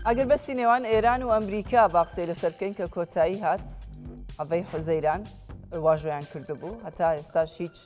ئەگەر بەسی نێوان ئێران و ئەمریکا باقسەی لەسەر بکەین کە کۆتایی هات ئەڤەی حوزەیران واژۆیان کردبوو هەتا ئێستاش هیچ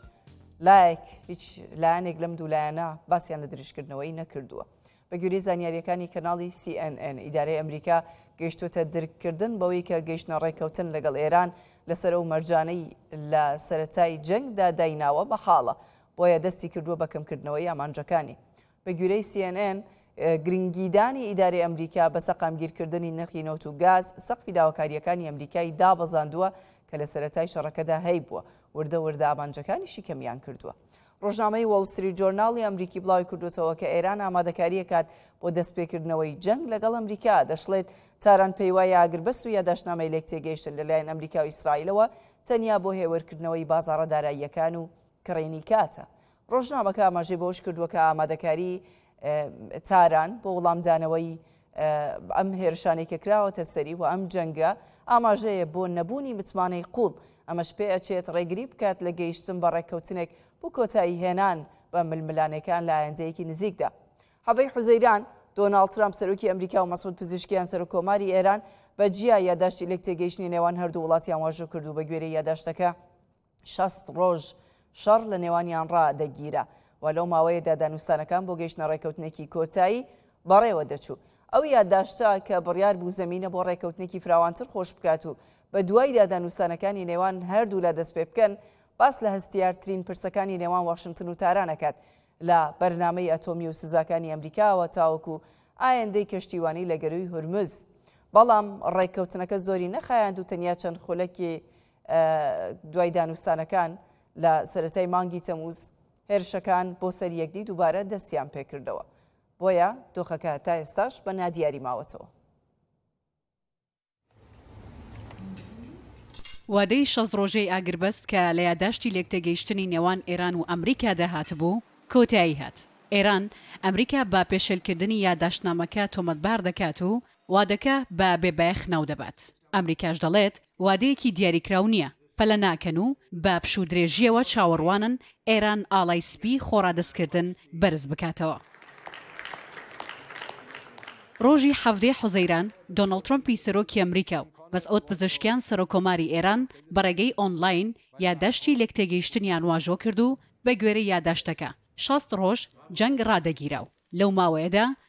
لایەنێک لەم دوو لایەنە باسییان لە دروستکردنەوەی نەکردووە. بە گوێرەی زانیاریەکانی کەناڵی CNN ئیدارەی ئەمریکا گەیشتوتە درکردن بەوەی کە گەیشتنە ڕێکەوتن لەگەڵ ئێران لەسەر ئەو مەرجانەی لە سەرەتای جەنگدا دایناوە بە حاڵە بۆیە دەستی کردووە بە کەمکردنەوەی ئامانجەکانی. بە گوێرەی CNN گرنگیدانی ئیدارەی ئەمریکا بە سەقامگیرکردنی نرخی نەوت و گاز سەقفی داواکاریەکانی ئەمریکای دابەزاندووە کە لە سەرەتای شەڕەکەدا هەی بووە وردە ئامانجەکانیشی کەمیان کردووە. ڕۆژنامەی وۆڵ ستریت جۆرناڵی ئەمریکی بڵاوی کردوتەوە کە ئێران ئامادەکاری کات بۆ دەستپێکردنەوەی جەنگ لەگەڵ ئەمریکا دەشڵێت تاران پێیوای ئاگربەست و یاداشنامەی لێک تێگەیشتن لەلایەن ئەمریکا و ئیسرائیلەوە تەنیا بۆ هێوەرکردنەوەی بازاڕە داراییەکان و کڕینی کاتە. ڕۆژنامەکە ئاماژەی بۆش کردووە کە ئامادەکاری تاران بۆ وەڵامدانەوەی ئەم هێرشانەی کە کراوەتە سەری و ئەم جەنگە ئاماژەیە بۆ نەبوونی متمانەی قوڵ ئەمەش پێ ئەچێت ڕێگری بکات لە گەیشتن بە ڕێککەوتنێک بۆ کۆتایی هێنان بە ململانەکان لە ئایندەیەکی نزیکدا. هەڤەی حوزەیران دۆناڵد ترامپ سەرۆکی ئەمریکا و مەسعود پزیشکیان سەرۆکۆماری ئێران بە جیا یادداشتی لێک تێگەیشتنی نێوان هەردوو وڵاتیان واژۆ کردو. بە گوێرەی یادداشتەکە 60 ڕۆژ شەڕ لە نێوانیان ڕدەگیرە و لەو ماوەیەدا دانوستانەکان بۆ گەیشتنە ڕێکەوتنێکی کۆتایی بەڕێوە دەچوو. ئەو یادداشتە کە بڕیار بوو زەمینە بۆ ڕێکەوتنێکی فراوانتر خۆش بکات و بە دوای دادانوستانەکانی نێوان هەردوو لە دەست پێ بکەن باس لە هەستیارترین پرسەکانی نێوان واشنگتن و تارانەکات لە بەرنامەی ئەتۆمی و سزاکانی ئەمریکاوە تاوەکو ئایندەی کەشتیوانی لە گەروی هورمز. بەڵام ڕێککەوتنەکە زۆری نەخایاند و تەنیا چەند خولەکی دوای دانوستانەکان لە سەرەتای مانگی تەمووز هێرشەکان بۆ سەر یەکدی دووبارە دەستیان پێکردەوە. بۆیە دۆخەکە تا ئێستاش بە نادیاری ماوەتەوە. وادەی 6 ڕۆژەی ئاگربەست کە لە یادداشتی لێکتێگەیشتنی نێوان ئێران و ئەمریکا داهات بوو کۆتایی هات. ئێران ئەمریکا با پێشێلکردنی یادداشتنامەکە تۆمەتبار دەکات و وادەکە بە بێبایەخ ناو دەبات. ئەمریکاش دەڵێت وادەیەکی دیاریکراو نییە پەلە ناکەن و بە پشوو درێژیەوە چاوەڕوانن ئێران ئاڵای سپی خۆڕادەستکردن بەرز بکاتەوە. ڕۆژی 7 حوزەیران دۆناڵد ترۆمپی سەرۆکی ئەمریکا و مەسعود پزیشکیان سەرۆکۆماری ئێران بەڕێگەی ئۆنلاین یادداشتی لێکتێگەیشتنیان واژۆ کرد و بە گوێرەی یادداشتەکە 60 ڕۆژ جەنگ ڕدەگیرا و لەو ماوەیەدا